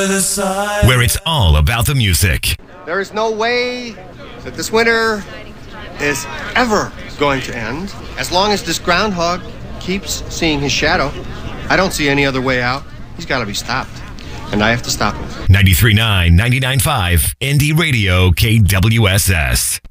Where it's all about the music. There is no way that this winter is ever going to end. As long as this groundhog keeps seeing his shadow, I don't see any other way out. He's got to be stopped. And I have to stop him. 93.9, 99.5, Indie Radio, KWSS.